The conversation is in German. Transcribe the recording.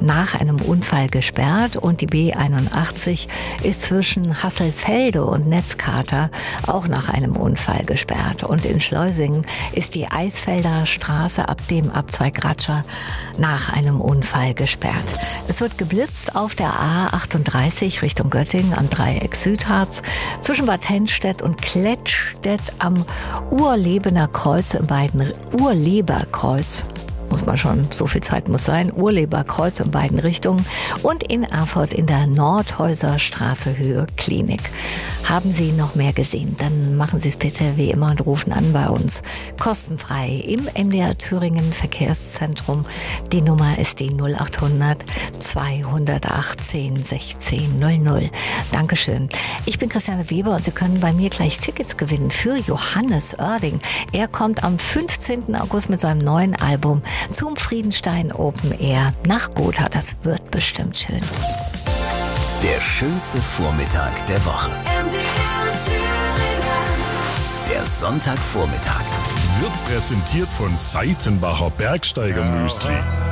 nach einem Unfall gesperrt und die B81 ist zwischen Hasselfelde und Netzkater auch nach einem Unfall gesperrt. Und in Schleusingen ist die Eisfelder Straße ab dem Abzweig Ratscher nach einem Unfall gesperrt. Es wird geblitzt auf der A38 Richtung Göttingen am Dreieck Südharz zwischen Bad Hennstedt und Klettstedt am Urleberkreuz muss man schon, so viel Zeit muss sein, Urleberkreuz in beiden Richtungen und in Erfurt in der Nordhäuser Straße Höhe Klinik. Haben Sie noch mehr gesehen? Dann machen Sie es bitte wie immer und rufen an bei uns. Kostenfrei im MDR Thüringen Verkehrszentrum. Die Nummer ist die 0800 218 16 00. Dankeschön. Ich bin Christiane Weber und Sie können bei mir gleich Tickets gewinnen für Johannes Oerding. Er kommt am 15. August mit seinem neuen Album zum Friedenstein Open Air nach Gotha. Das wird bestimmt schön. Der schönste Vormittag der Woche. Der Sonntagvormittag. Wird präsentiert von Seitenbacher Bergsteiger Müsli.